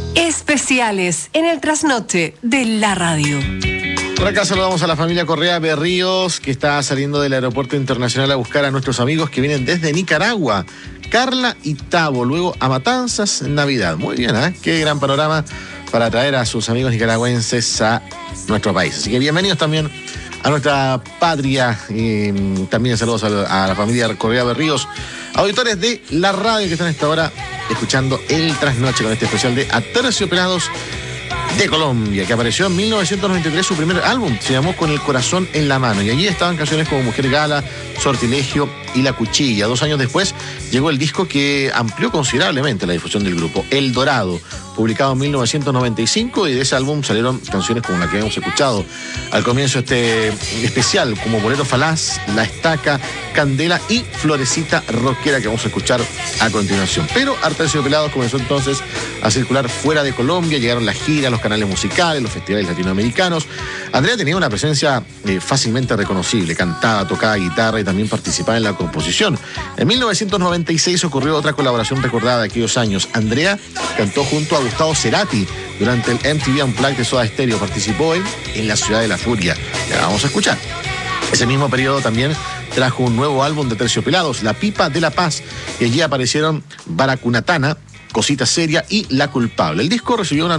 Especiales en el trasnoche de la radio. Por acá saludamos a la familia Correa Berríos, que está saliendo del aeropuerto internacional a buscar a nuestros amigos que vienen desde Nicaragua. Carla y Tavo, luego a Matanzas en Navidad. Muy bien, ¿eh? Qué gran panorama para traer a sus amigos nicaragüenses a nuestro país. Así que bienvenidos también a nuestra patria. También saludos a la familia Correa Berríos, auditores de la radio que están a esta hora escuchando el trasnoche con este especial de Aterciopelados de Colombia, que apareció en 1993, su primer álbum, se llamó Con el corazón en la mano, y allí estaban canciones como Mujer Gala, Sortilegio y La Cuchilla. 2 años después llegó el disco que amplió considerablemente la difusión del grupo, El Dorado, publicado en 1995, y de ese álbum salieron canciones como la que hemos escuchado al comienzo de este especial, como Bolero Falaz, La Estaca, Candela y Florecita Rockera, que vamos a escuchar a continuación. Pero Aterciopelados comenzó entonces a circular fuera de Colombia, llegaron las giras, los canales musicales, los festivales latinoamericanos. Andrea tenía una presencia fácilmente reconocible, cantaba, tocaba guitarra y también participaba en la composición. En 1996 ocurrió otra colaboración recordada de aquellos años. Andrea cantó junto a Gustavo Cerati durante el MTV Unplugged de Soda Stereo. Participó en La Ciudad de la Furia. La vamos a escuchar. Ese mismo periodo también trajo un nuevo álbum de Aterciopelados, La Pipa de la Paz, y allí aparecieron Baracunatana, Cosita Seria y La Culpable. El disco recibió una